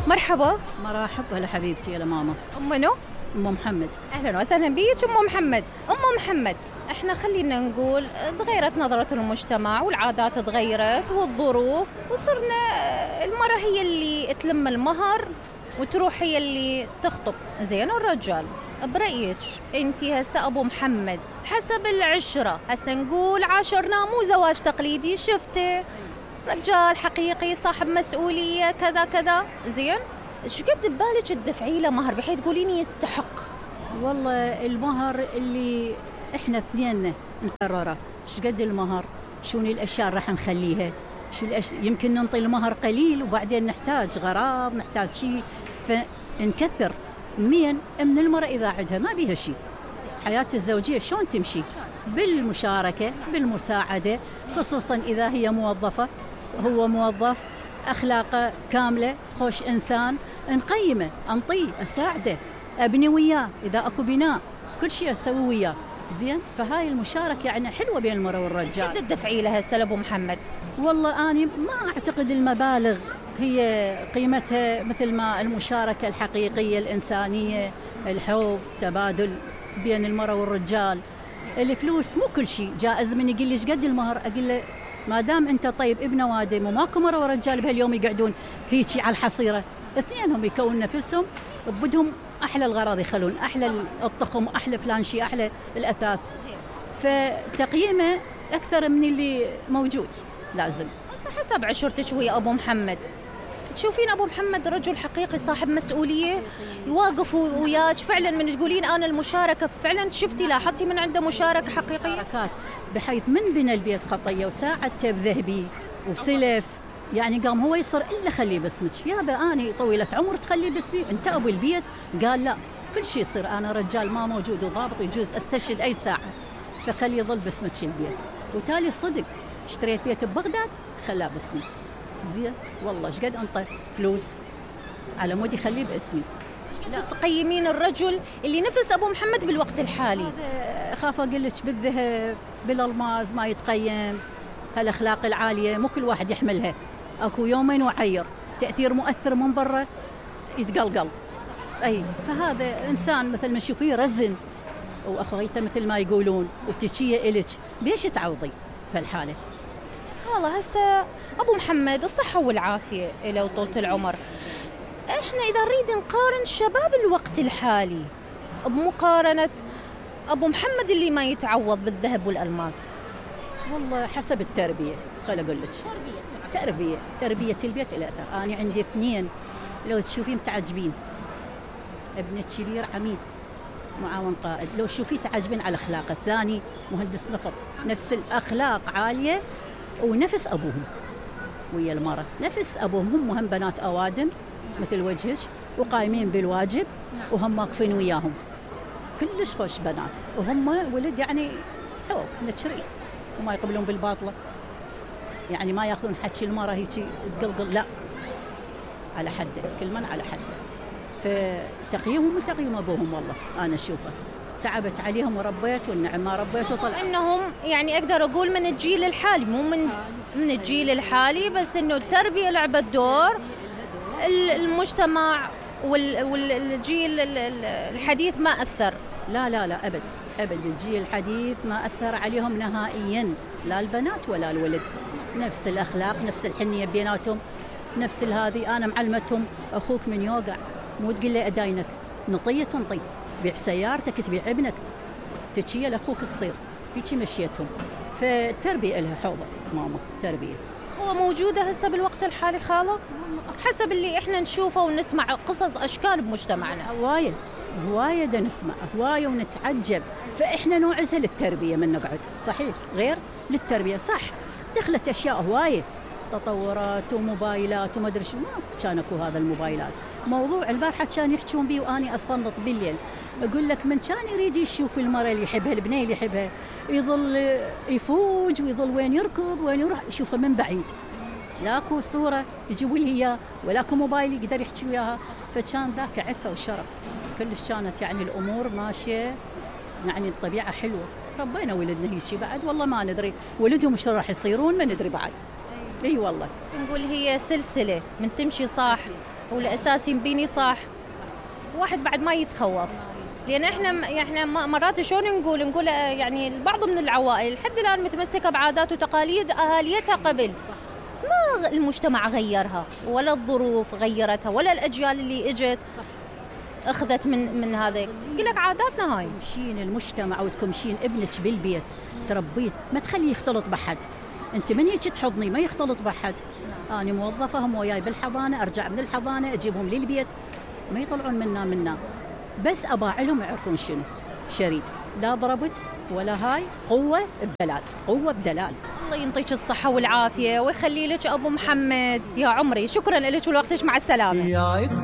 مرحبا. مرحب. هلا حبيبتي. يا ماما. أم منو؟ أم محمد. أهلا وسهلا بيك أم محمد. أم محمد، إحنا خلينا نقول تغيرت نظرة المجتمع والعادات تغيرت والظروف، وصرنا المرأة هي اللي تلم المهر وتروح هي اللي تخطب. زين الرجال برأيك انتي هسه أبو محمد حسب العشرة، هسه نقول عاشرنا مو زواج تقليدي، شفته رجال حقيقي صاحب مسؤولية كذا كذا، زين ايش قد ببالك تدفعي له مهر بحيث تقوليني يستحق؟ والله المهر اللي احنا اثنين نقرره، ايش قد المهر، شو الاشياء راح نخليها، يمكن ننطي المهر قليل وبعدين نحتاج غرام، نحتاج شيء، فنكثر من المرأة إذا عندها ما بيها شيء. حياة الزوجية شلون تمشي؟ بالمشاركة، بالمساعدة، خصوصا إذا هي موظفة، هو موظف، أخلاقه كاملة، خوش إنسان، نقيمه، أنطيه، أساعده، أبني وياه إذا أكو بناء، كل شيء أسوي وياه. زين، فهاي المشاركة يعني حلوة بين المرأة والرجال. قد تدفعي لها هسه أبو محمد؟ والله أنا ما أعتقد المبالغ هي قيمتها مثل ما المشاركة الحقيقية الإنسانية، الحب، تبادل بين المرأة والرجال. الفلوس مو كل شيء. جائز من يقول لي ايش قد المهر، اقول له ما دام انت طيب ابن وادم وماكو مرأة ورجال بهاليوم يقعدون هيجي على الحصيرة، اثنينهم يكون نفسهم بدهم احلى الغراض، يخلون احلى الطقم، احلى فلان شيء، احلى الاثاث، فتقييمه اكثر من اللي موجود لازم. حسب عشرتك ويا أبو محمد، تشوفين أبو محمد رجل حقيقي صاحب مسؤولية يواقف وياك فعلا؟ من تقولين أنا المشاركة فعلا شفتي لاحظتي من عنده مشاركة حقيقية؟ مشاركات بحيث من بنى البيت خطية وساعدته بذهبي وسلف، يعني قام هو يصر إلا خليه باسمك، يابا أنا طويلة عمر تخليه باسمي، أنت أبو البيت. قال لا، كل شيء يصير، أنا رجال ما موجود وضابط يجوز أستشهد أي ساعة، فخلي يظل باسمك البيت. وتالي صدق اشتريت بيت ببغداد خلاه باسمي. زين والله ايش قد انطى فلوس على مود يخليه باسمي. لا تقيمين الرجل اللي نفس ابو محمد بالوقت الحالي؟ اخاف اقول لك بالذهب بالالماس ما يتقيم، هالاخلاق العاليه مو كل واحد يحملها، اكو يومين وعير، تاثير مؤثر من برا يتقلقل. اي فهذا انسان مثل ما تشوفيه رزن واخويته مثل ما يقولون، وتشيه الك بيش تعوضي بهالحاله. خاله هسه ابو محمد الصحه والعافيه له وطولة العمر، احنا اذا نريد نقارن شباب الوقت الحالي بمقارنه ابو محمد اللي ما يتعوض بالذهب والالماس، والله حسب التربيه. خل اقول لك تربيه البيت الى اثر. انا عندي اثنين لو تشوفين تعجبين، ابن الكبير عميد معاون قائد، لو تشوفيه تعجبين على اخلاقه، الثاني مهندس نفط، نفس الاخلاق عاليه ونفس أبوهم ويا المرة، نفس أبوهم، هم بنات أوادم مثل وجهك وقايمين بالواجب وهم واقفين وياهم، كلش خوش بنات، وهم ولد يعني حب نتشري وما يقبلون بالباطلة، يعني ما ياخذون حكي المرة هيك تقلقل، لا على حده، كل من على حده. فتقييمهم وتقييم أبوهم والله أنا أشوفه تعبت عليهم وربيت، والنعم ما ربيت وطلع انهم يعني اقدر اقول من الجيل الحالي، مو من الجيل الحالي بس، انه التربيه لعبت دور، المجتمع والجيل الحديث ما اثر. لا ابد الجيل الحديث ما اثر عليهم نهائيا، لا البنات ولا الولد، نفس الاخلاق، نفس الحنيه بيناتهم، نفس هذه. انا معلمتهم اخوك من يوقع مو تقول له اداينك، نطيه تنطي، تبيع سيارتك، تبيع ابنك، تشيه لاخوك الصغير، هيك مشيتهم. فالتربيه لها حوضه ماما، تربيه. هو موجوده هسه بالوقت الحالي خاله؟ حسب اللي احنا نشوفه ونسمع قصص اشكال بمجتمعنا، هوايه دا نسمع هوايه ونتعجب، فاحنا نوعزها للتربيه من نقعد، صحيح غير للتربيه صح، دخلت اشياء هوايه، تطورات وموبايلات وما ادري شو، ما كان اكو هذا الموبايلات. موضوع البارحه كان يحكون بيه واني اصنط بالليل، اقول لك من كان يريد يشوف المراه اللي يحبها، البنيه اللي يحبها، يظل يفوج ويظل وين يركض وين يروح يشوفها من بعيد، لاكو صوره يجيبوا لي اياه ولاكو موبايل يقدر يحكي وياها، فكان ذاك عفه وشرف كلش، كانت يعني الامور ماشيه يعني الطبيعه حلوه. ربينا ولدنا هيك بعد والله ما ندري ولدهم شو راح يصيرون، ما ندري بعد. اي والله نقول هي سلسله من تمشي صح والأساس ينبيني صح، واحد بعد ما يتخوف. لأن احنا مرات شلون نقول يعني البعض من العوائل لحد الآن متمسكة بعادات وتقاليد أهاليتها قبل، ما المجتمع غيرها ولا الظروف غيرتها ولا الأجيال اللي إجت أخذت من هذا. يقول لك عاداتنا هاي. تمشين المجتمع وتكمشين ابنك بالبيت تربيه، ما تخليه يختلط بحد. أنت من هيك تحضني ما يختلط بحد. أنا موظفة هم وياي بالحضانة، أرجع من الحضانة أجيبهم للبيت ما يطلعون منا بس أباع لهم يعرفون شنو شريد. لا ضربت ولا هاي، قوة بدلال، قوة بدلال. الله ينطيك الصحة والعافية ويخلي لك أبو محمد يا عمري. شكرا لك ولوقتك، مع السلامة.